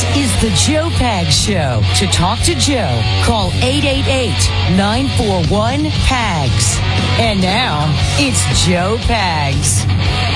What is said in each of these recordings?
is the Joe Pags Show. To talk to Joe, call 888-941-PAGS. And now, it's Joe Pags.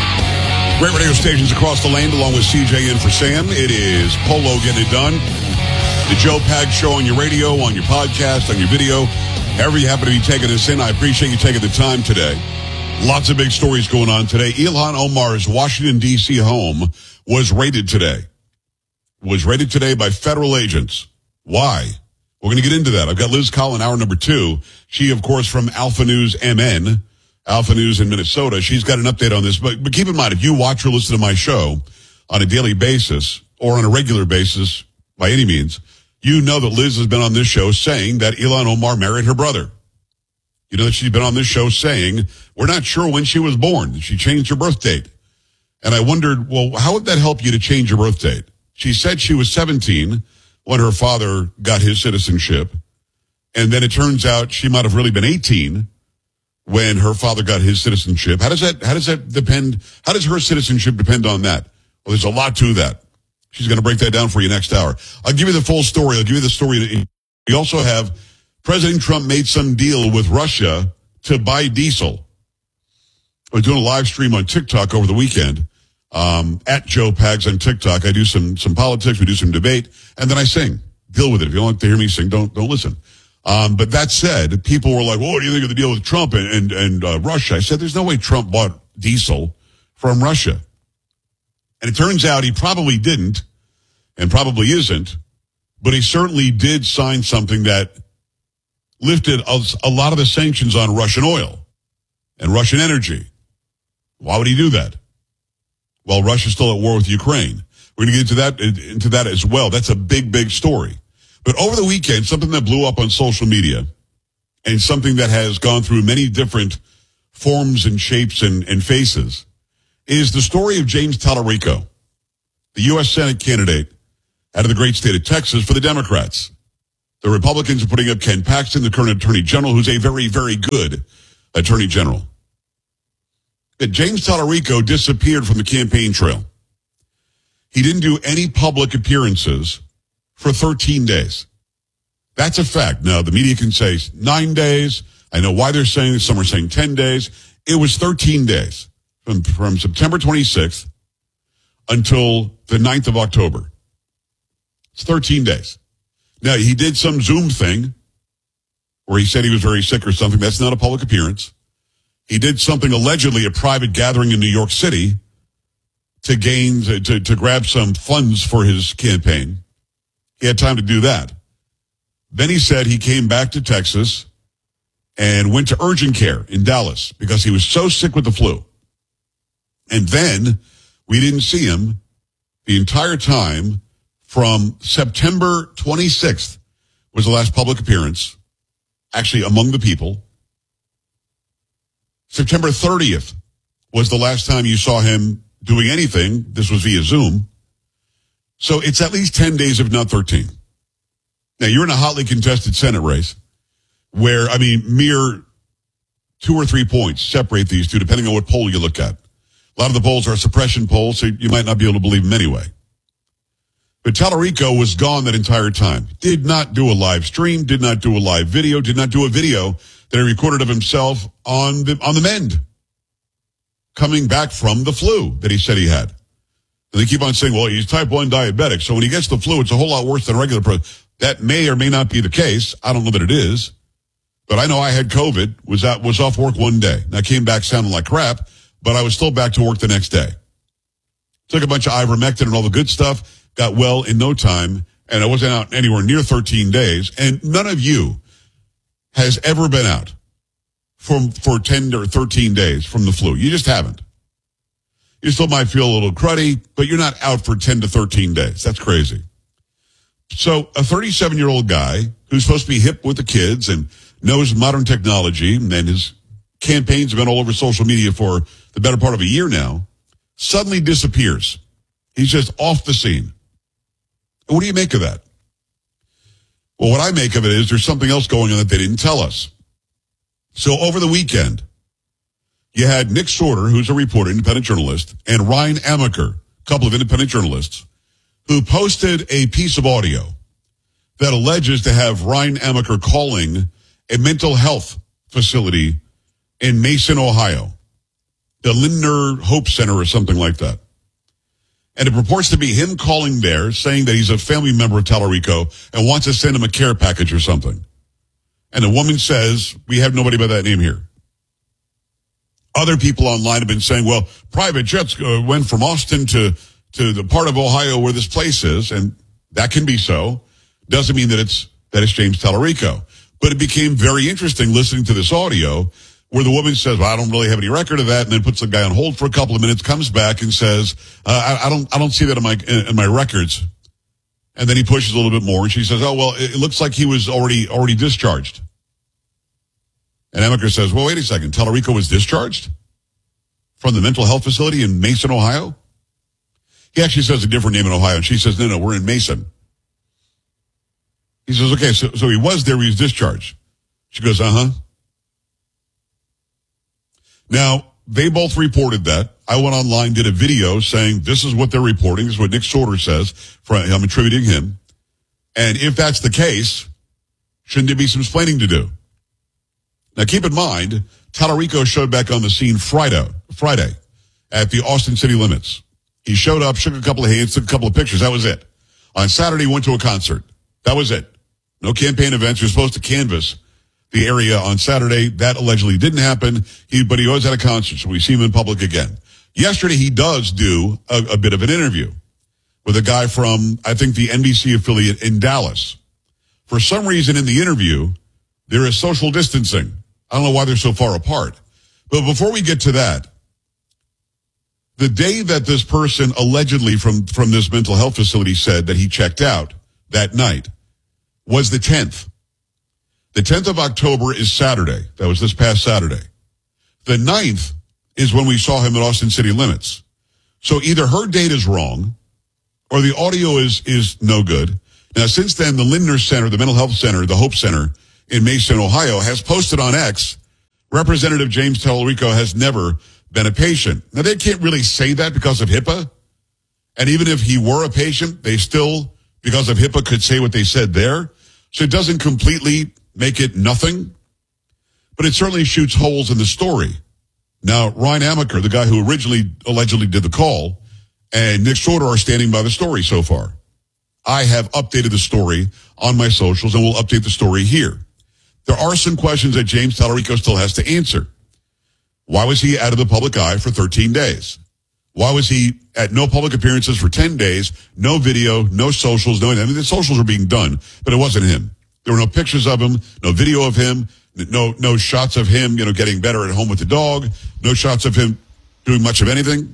Great radio stations across the land, along with CJ in for Sam. It is Polo getting it done. The Joe Pags Show on your radio, on your podcast, on your video. However you happen to be taking us in, I appreciate you taking the time today. Lots of big stories going on today. Ilhan Omar's Washington, D.C. home was raided today. Was raided today by federal agents. Why? We're going to get into that. I've got Liz Collin, hour number 2. She, of course, from Alpha News MN, Alpha News in Minnesota. She's got an update on this. But keep in mind, if you watch or listen to my show on a daily basis or on a regular basis by any means, you know that Liz has been on this show saying that Ilhan Omar married her brother. You know that she's been on this show saying, we're not sure when she was born. She changed her birth date. And I wondered, well, how would that help you to change your birth date? She said she was 17 when her father got his citizenship. And then it turns out she might have really been 18 when her father got his citizenship. How does that depend? How does her citizenship depend on that? Well, there's a lot to that. She's going to break that down for you next hour. I'll give you the full story. I'll give you the story. We also have President Trump made some deal with Russia to buy diesel. I was doing a live stream on TikTok over the weekend, at Joe Pags on TikTok. I do some politics. We do some debate, and then I sing. Deal with it. If you don't like to hear me sing, don't listen. But that said, people were like, well, what do you think of the deal with Trump and Russia? I said, there's no way Trump bought diesel from Russia. And it turns out he probably didn't and probably isn't, but he certainly did sign something that lifted a lot of the sanctions on Russian oil and Russian energy. Why would he do that? Well, Russia's still at war with Ukraine. We're going to get into that as well. That's a big, big story. But over the weekend, something that blew up on social media and something that has gone through many different forms and shapes and faces is the story of James Tallarico, the U.S. Senate candidate out of the great state of Texas for the Democrats. The Republicans are putting up Ken Paxton, the current attorney general, who's a very, very good attorney general. James Tallarico disappeared from the campaign trail. He didn't do any public appearances for 13 days. That's a fact. Now, the media can say 9 days. I know why they're saying this. Some are saying 10 days. It was 13 days from September 26th until the 9th of October. It's 13 days. Now, he did some Zoom thing where he said he was very sick or something. That's not a public appearance. He did something allegedly a private gathering in New York City to grab some funds for his campaign. He had time to do that. Then he said he came back to Texas and went to urgent care in Dallas because he was so sick with the flu. And then we didn't see him the entire time from September 26th was the last public appearance, actually among the people. September 30th was the last time you saw him doing anything. This was via Zoom. So it's at least 10 days, if not 13. Now, you're in a hotly contested Senate race where, mere 2 or 3 points separate these two, depending on what poll you look at. A lot of the polls are suppression polls, so you might not be able to believe them anyway. But Tallarico was gone that entire time. Did not do a live stream, did not do a live video, did not do a video that he recorded of himself on the mend, coming back from the flu that he said he had. And they keep on saying, well, he's type 1 diabetic, so when he gets the flu, it's a whole lot worse than a regular person. That may or may not be the case. I don't know that it is. But I know I had COVID, was off work one day. And I came back sounding like crap, but I was still back to work the next day. Took a bunch of ivermectin and all the good stuff, got well in no time, and I wasn't out anywhere near 13 days. And none of you has ever been out for 10 or 13 days from the flu. You just haven't. You still might feel a little cruddy, but you're not out for 10 to 13 days. That's crazy. So a 37-year-old guy who's supposed to be hip with the kids and knows modern technology, and his campaigns have been all over social media for the better part of a year now, suddenly disappears. He's just off the scene. What do you make of that? Well, what I make of it is there's something else going on that they didn't tell us. So over the weekend, you had Nick Sorter, who's a reporter, independent journalist, and Ryan Amaker, a couple of independent journalists, who posted a piece of audio that alleges to have Ryan Amaker calling a mental health facility in Mason, Ohio, the Lindner Hope Center or something like that. And it purports to be him calling there, saying that he's a family member of Tallarico and wants to send him a care package or something. And the woman says, we have nobody by that name here. Other people online have been saying, well, private jets went from Austin to the part of Ohio where this place is, and that can be so. Doesn't mean that it's James Tallarico. But it became very interesting listening to this audio where the woman says, well, I don't really have any record of that, and then puts the guy on hold for a couple of minutes, comes back and says, I don't see that in my records. And then he pushes a little bit more, and she says, oh, well, it looks like he was already discharged. And Amaker says, well, wait a second, Tallarico was discharged from the mental health facility in Mason, Ohio? He actually says a different name in Ohio, and she says, no, we're in Mason. He says, okay, so he was there, he was discharged. She goes, uh-huh. Now, they both reported that. I went online, did a video saying this is what they're reporting. This is what Nick Sorter says. I'm attributing him. And if that's the case, shouldn't there be some explaining to do? Now, keep in mind, Tallarico showed back on the scene Friday at the Austin city limits. He showed up, shook a couple of hands, took a couple of pictures. That was it. On Saturday, went to a concert. That was it. No campaign events. He was supposed to canvass the area on Saturday. That allegedly didn't happen. But he always had a concert, so we see him in public again. Yesterday, he does do a bit of an interview with a guy from, I think, the NBC affiliate in Dallas. For some reason in the interview, there is social distancing. I don't know why they're so far apart. But before we get to that, the day that this person allegedly from this mental health facility said that he checked out that night was the 10th. The 10th of October is Saturday. That was this past Saturday. The 9th is when we saw him at Austin city limits. So either her date is wrong or the audio is no good. Now, since then, the Lindner Center, the mental health center, the Hope Center in Mason, Ohio, has posted on X, Representative James Tallarico has never been a patient. Now, they can't really say that because of HIPAA. And even if he were a patient, they still, because of HIPAA, could say what they said there. So it doesn't completely make it nothing, but it certainly shoots holes in the story. Now, Ryan Amaker, the guy who originally allegedly did the call, and Nick Sorter are standing by the story so far. I have updated the story on my socials, and we'll update the story here. There are some questions that James Tallarico still has to answer. Why was he out of the public eye for 13 days? Why was he at no public appearances for 10 days, no video, no socials, no, I mean, the socials were being done, but it wasn't him. There were no pictures of him, no video of him, no shots of him, getting better at home with the dog, no shots of him doing much of anything.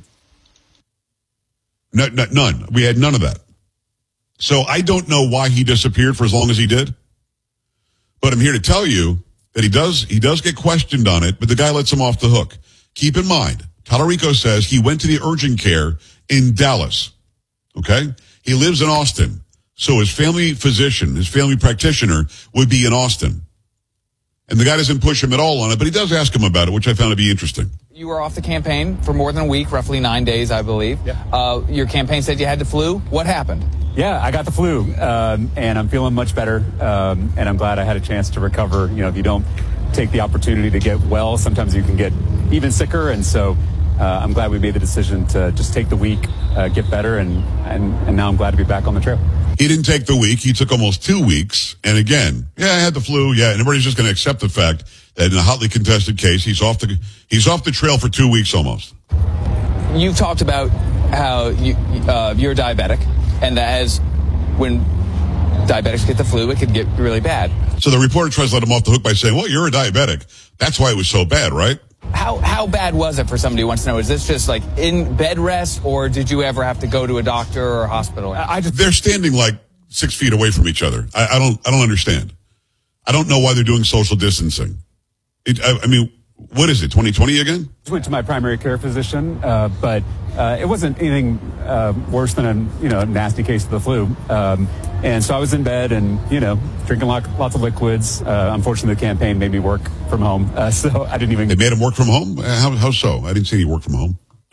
None. We had none of that. So I don't know why he disappeared for as long as he did. But I'm here to tell you that he does get questioned on it, but the guy lets him off the hook. Keep in mind, Tallarico says he went to the urgent care in Dallas. Okay? He lives in Austin. So his family physician, his family practitioner would be in Austin. And the guy doesn't push him at all on it, but he does ask him about it, which I found to be interesting. You were off the campaign for more than a week, roughly 9 days, I believe. Yeah. Your campaign said you had the flu. What happened? Yeah, I got the flu, and I'm feeling much better, and I'm glad I had a chance to recover. If you don't take the opportunity to get well, sometimes you can get even sicker, and so I'm glad we made the decision to just take the week, get better, and now I'm glad to be back on the trail. He didn't take the week. He took almost 2 weeks. And again, I had the flu. Yeah, and everybody's just going to accept the fact that in a hotly contested case, he's off the trail for 2 weeks almost. You've talked about how you're diabetic, and that as when diabetics get the flu, it could get really bad. So the reporter tries to let him off the hook by saying, well, you're a diabetic. That's why it was so bad, right? How bad was it for somebody who wants to know? Is this just like in bed rest, or did you ever have to go to a doctor or a hospital? They're standing like 6 feet away from each other. I don't understand. I don't know why they're doing social distancing. I mean, what is it, 2020 again? I went to my primary care physician, but it wasn't anything worse than a nasty case of the flu. And so I was in bed and, drinking lots of liquids. Unfortunately, the campaign made me work from home, so I didn't even... They made him work from home? How so? I didn't see he worked from home.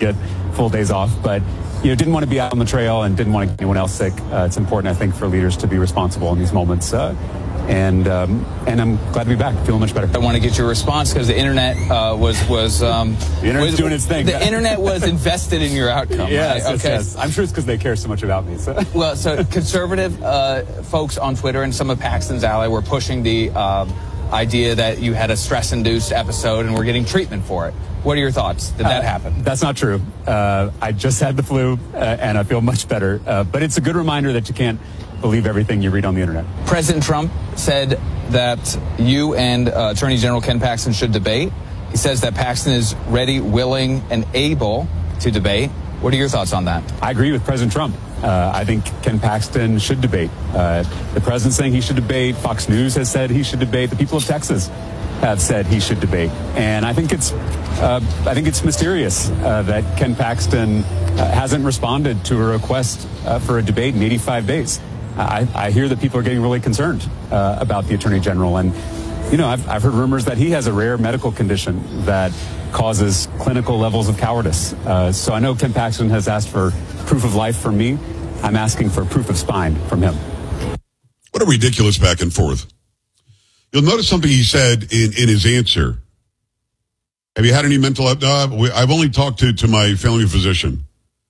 get full days off, but didn't want to be out on the trail and didn't want to get anyone else sick. It's important, I think, for leaders to be responsible in these moments. And I'm glad to be back. Feeling much better. I want to get your response because the internet was the internet's doing its thing. The internet was invested in your outcome. Yes, right? Okay. Yes. I'm sure it's because they care so much about me. So. Well, so conservative folks on Twitter and some of Paxton's ally were pushing the idea that you had a stress-induced episode and were getting treatment for it. What are your thoughts? Did that happen? That's not true. I just had the flu, and I feel much better. But it's a good reminder that you can't believe everything you read on the internet. President Trump said that you and Attorney General Ken Paxton should debate. He says that Paxton is ready, willing, and able to debate. What are your thoughts on that? I agree with President Trump. I think Ken Paxton should debate. The president's saying he should debate. Fox News has said he should debate. The people of Texas have said he should debate. And I think it's mysterious that Ken Paxton hasn't responded to a request for a debate in 85 days. I hear that people are getting really concerned about the Attorney General. And, I've heard rumors that he has a rare medical condition that causes clinical levels of cowardice. So I know Ken Paxton has asked for proof of life from me. I'm asking for proof of spine from him. What a ridiculous back and forth. You'll notice something he said in his answer. Have you had any mental... I've only talked to my family physician.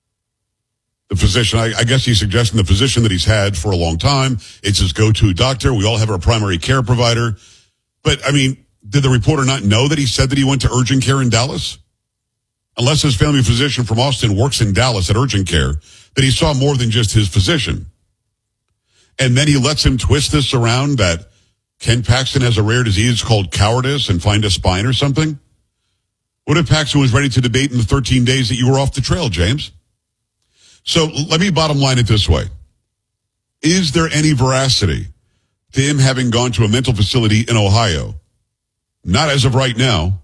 The physician, I guess he's suggesting the physician that he's had for a long time. It's his go-to doctor. We all have our primary care provider. But, did the reporter not know that he said that he went to urgent care in Dallas? Unless his family physician from Austin works in Dallas at urgent care, that he saw more than just his physician. And then he lets him twist this around that Ken Paxton has a rare disease called cowardice and find a spine or something? What if Paxton was ready to debate in the 13 days that you were off the trail, James? So let me bottom line it this way. Is there any veracity to him having gone to a mental facility in Ohio? Not as of right now.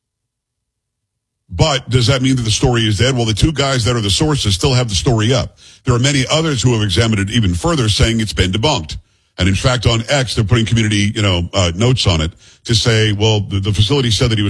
But does that mean that the story is dead? Well, the two guys that are the sources still have the story up. There are many others who have examined it even further, saying it's been debunked. And in fact, on X, they're putting community, notes on it to say, well, the facility said that he was